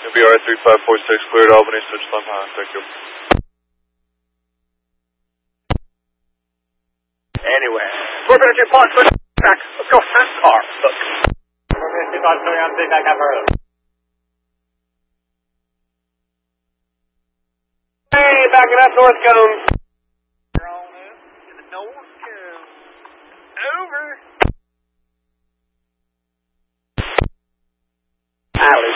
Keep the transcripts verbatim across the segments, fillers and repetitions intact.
B R three five four six, cleared Albany, switch left behind, thank you. Anyway. Scorpion two five, switch back. Let's go, fast car. Look. Scorpion two five, switch on, back up early. Hey, backing up north cone. You're on up to the north cone. Over. Alley.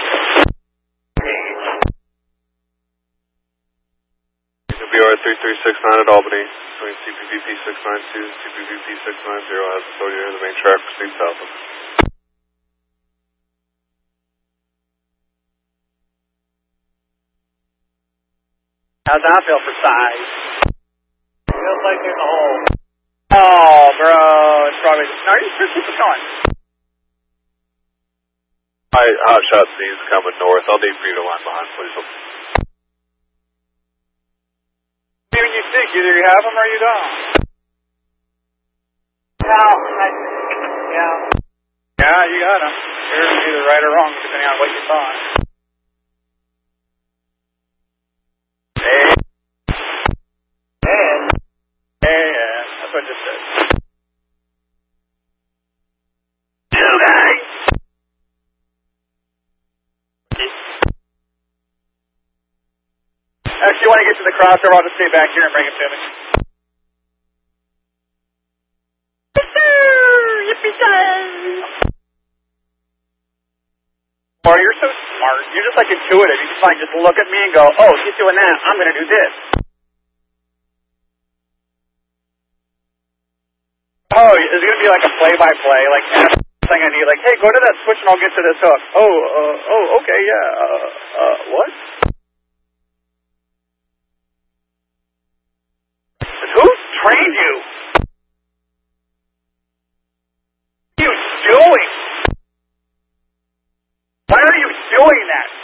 B R three three six nine at Albany, between C P V P six nine two and C P V P six nine zero, has authority near the main track, proceed south. How's that feel for size? Feels like there's a hole. Oh, bro, it's probably... No, are you sure? Keep it going. Alright, hot shot C is coming north. I'll need for you to line behind, please. Even you think, either you have them or you don't. No, I... Yeah. Yeah, you got them. You're either right or wrong, depending on what you thought. Hey. Hey. Hey, yeah. That's what I just said. Two guys. If you want to get to the crossover, I'll just stay back here and bring him to me. Yippee-ki-yay! Or you're so smart. You're just like intuitive. You just like just look at me and go, oh, he's doing that. I'm going to do this. Oh, is it going to be like a play-by-play? Like, thing I need, like, hey, go to that switch and I'll get to this hook. Oh, uh, oh, okay, yeah. Uh, uh, what? Who trained you? What are you doing? Why are you doing that?